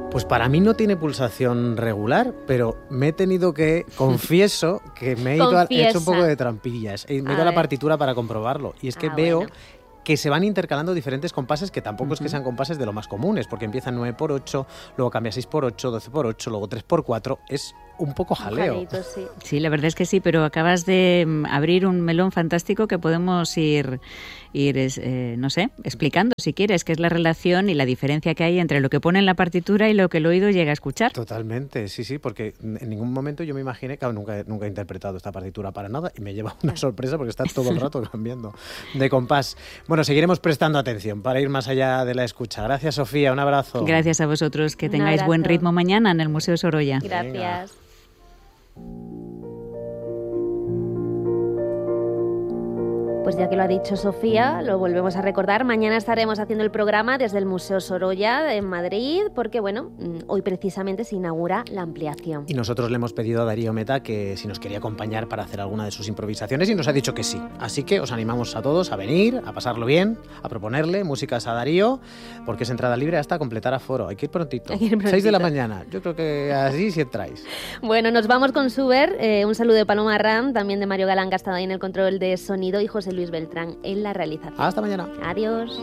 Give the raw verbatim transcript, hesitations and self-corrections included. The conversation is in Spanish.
Pues para mí no tiene pulsación regular, pero me he tenido que, confieso, que me he, ido a, he hecho un poco de trampillas. He, me he ido a, a la partitura para comprobarlo. Y es que ah, veo bueno. que se van intercalando diferentes compases que tampoco uh-huh. es que sean compases de lo más comunes, porque empiezan nueve por ocho, luego cambia seis por ocho, doce por ocho, luego tres por cuatro. Es un poco jaleo. Un jalito, sí. sí, la verdad es que sí, pero acabas de abrir un melón fantástico que podemos ir, ir eh, no sé, explicando si quieres, que es la relación y la diferencia que hay entre lo que pone en la partitura y lo que el oído llega a escuchar. Totalmente, sí, sí, porque en ningún momento yo me imaginé, claro, nunca, nunca he interpretado esta partitura para nada y me lleva una sorpresa porque está todo el rato cambiando de compás. Bueno, seguiremos prestando atención para ir más allá de la escucha. Gracias, Sofía, un abrazo. Gracias a vosotros, que tengáis buen ritmo mañana en el Museo Sorolla. Gracias. Venga. Pues ya que lo ha dicho Sofía, lo volvemos a recordar. Mañana estaremos haciendo el programa desde el Museo Sorolla en Madrid, porque bueno, hoy precisamente se inaugura la ampliación. Y nosotros le hemos pedido a Darío Meta que si nos quería acompañar para hacer alguna de sus improvisaciones y nos ha dicho que sí. Así que os animamos a todos a venir, a pasarlo bien, a proponerle músicas a Darío, porque es entrada libre hasta completar aforo. Hay que ir prontito. Hay que ir prontito. seis de la mañana. Yo creo que así sí entráis. Bueno, nos vamos con Suber. Eh, un saludo de Paloma Ram, también de Mario Galán, que ha estado ahí en el control de sonido, y José Luis Beltrán en la realización. Hasta mañana. Adiós.